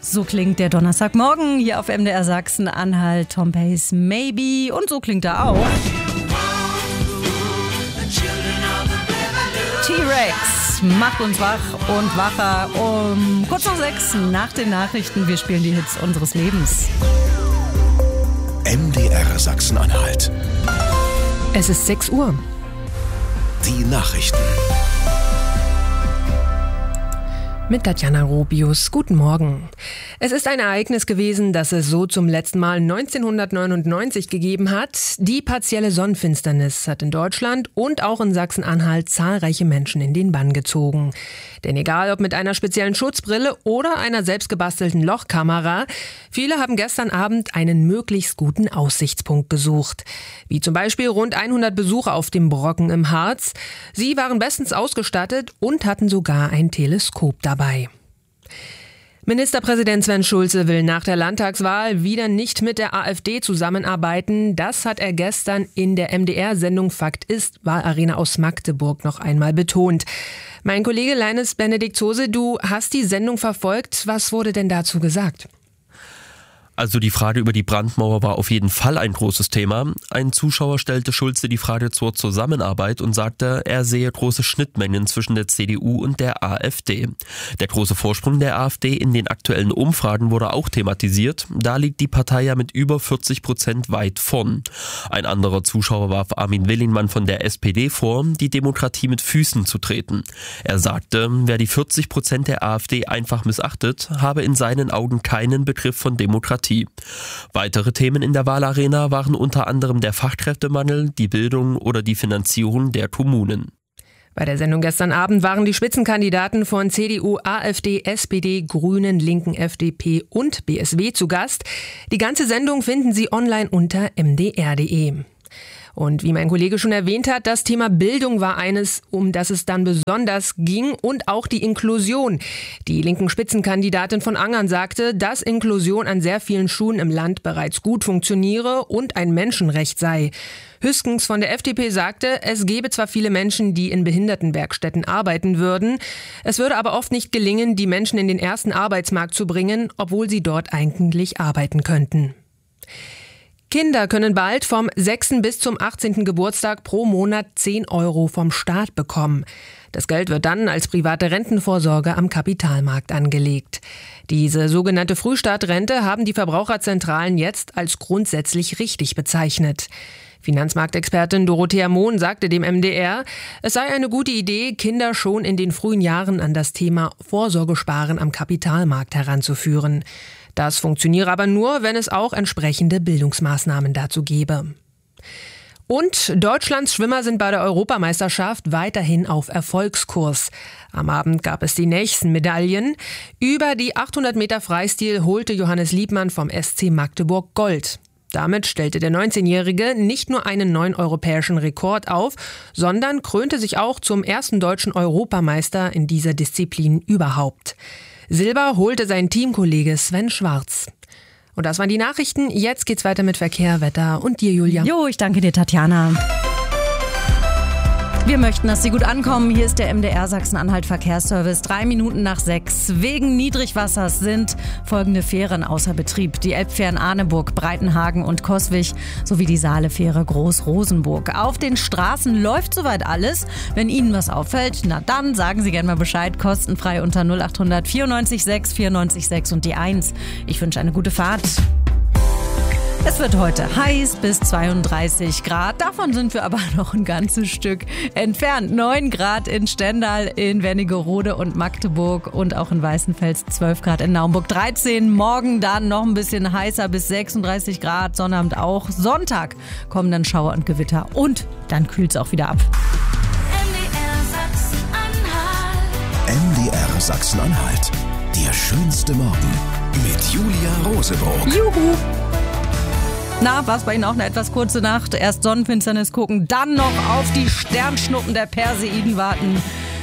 So klingt der Donnerstagmorgen hier auf MDR Sachsen-Anhalt. Tom Pace, Maybe. Und so klingt er auch. T-Rex macht uns wach und wacher um kurz nach 6 nach den Nachrichten. Wir spielen die Hits unseres Lebens. MDR Sachsen-Anhalt. Es ist 6 Uhr. Die Nachrichten. Mit Tatjana Robius. Guten Morgen. Es ist ein Ereignis gewesen, das es so zum letzten Mal 1999 gegeben hat. Die partielle Sonnenfinsternis hat in Deutschland und auch in Sachsen-Anhalt zahlreiche Menschen in den Bann gezogen. Denn egal ob mit einer speziellen Schutzbrille oder einer selbstgebastelten Lochkamera, viele haben gestern Abend einen möglichst guten Aussichtspunkt gesucht. Wie zum Beispiel rund 100 Besucher auf dem Brocken im Harz. Sie waren bestens ausgestattet und hatten sogar ein Teleskop dabei. Ministerpräsident Sven Schulze will nach der Landtagswahl wieder nicht mit der AfD zusammenarbeiten. Das hat er gestern in der MDR-Sendung Fakt ist, Wahlarena aus Magdeburg noch einmal betont. Mein Kollege Leines Benedikt Zose, du hast die Sendung verfolgt. Was wurde denn dazu gesagt? Also die Frage über die Brandmauer war auf jeden Fall ein großes Thema. Ein Zuschauer stellte Schulze die Frage zur Zusammenarbeit und sagte, er sehe große Schnittmengen zwischen der CDU und der AfD. Der große Vorsprung der AfD in den aktuellen Umfragen wurde auch thematisiert. Da liegt die Partei ja mit über 40% weit vorn. Ein anderer Zuschauer warf Armin Willingmann von der SPD vor, die Demokratie mit Füßen zu treten. Er sagte, wer die 40% der AfD einfach missachtet, habe in seinen Augen keinen Begriff von Demokratie. Weitere Themen in der Wahlarena waren unter anderem der Fachkräftemangel, die Bildung oder die Finanzierung der Kommunen. Bei der Sendung gestern Abend waren die Spitzenkandidaten von CDU, AfD, SPD, Grünen, Linken, FDP und BSW zu Gast. Die ganze Sendung finden Sie online unter mdr.de. Und wie mein Kollege schon erwähnt hat, das Thema Bildung war eines, um das es dann besonders ging, und auch die Inklusion. Die linken Spitzenkandidatin von Angern sagte, dass Inklusion an sehr vielen Schulen im Land bereits gut funktioniere und ein Menschenrecht sei. Hüskens von der FDP sagte, es gebe zwar viele Menschen, die in Behindertenwerkstätten arbeiten würden, es würde aber oft nicht gelingen, die Menschen in den ersten Arbeitsmarkt zu bringen, obwohl sie dort eigentlich arbeiten könnten. Kinder können bald vom 6. bis zum 18. Geburtstag pro Monat 10 € vom Staat bekommen. Das Geld wird dann als private Rentenvorsorge am Kapitalmarkt angelegt. Diese sogenannte Frühstartrente haben die Verbraucherzentralen jetzt als grundsätzlich richtig bezeichnet. Finanzmarktexpertin Dorothea Mohn sagte dem MDR, es sei eine gute Idee, Kinder schon in den frühen Jahren an das Thema Vorsorgesparen am Kapitalmarkt heranzuführen. Das funktioniere aber nur, wenn es auch entsprechende Bildungsmaßnahmen dazu gäbe. Und Deutschlands Schwimmer sind bei der Europameisterschaft weiterhin auf Erfolgskurs. Am Abend gab es die nächsten Medaillen. Über die 800 Meter Freistil holte Johannes Liebmann vom SC Magdeburg Gold. Damit stellte der 19-Jährige nicht nur einen neuen europäischen Rekord auf, sondern krönte sich auch zum ersten deutschen Europameister in dieser Disziplin überhaupt. Silber holte sein Teamkollege Sven Schwarz. Und das waren die Nachrichten. Jetzt geht's weiter mit Verkehr, Wetter und dir, Julia. Jo, ich danke dir, Tatjana. Wir möchten, dass Sie gut ankommen. Hier ist der MDR Sachsen-Anhalt Verkehrsservice. 3 Minuten nach 6. Wegen Niedrigwassers sind folgende Fähren außer Betrieb. Die Elbfähren Arneburg, Breitenhagen und Coswig sowie die Saalefähre Groß-Rosenburg. Auf den Straßen läuft soweit alles. Wenn Ihnen was auffällt, na dann sagen Sie gerne mal Bescheid. Kostenfrei unter 0800 94 6 94 6 und die 1. Ich wünsche eine gute Fahrt. Es wird heute heiß bis 32 Grad. Davon sind wir aber noch ein ganzes Stück entfernt. 9 Grad in Stendal, in Wernigerode und Magdeburg und auch in Weißenfels, 12 Grad in Naumburg, 13. Morgen dann noch ein bisschen heißer bis 36 Grad. Sonnabend auch. Sonntag kommen dann Schauer und Gewitter und dann kühlt es auch wieder ab. MDR Sachsen-Anhalt. Der schönste Morgen mit Julia Roseburg. Juhu! Na, war es bei Ihnen auch eine etwas kurze Nacht? Erst Sonnenfinsternis gucken, dann noch auf die Sternschnuppen der Perseiden warten.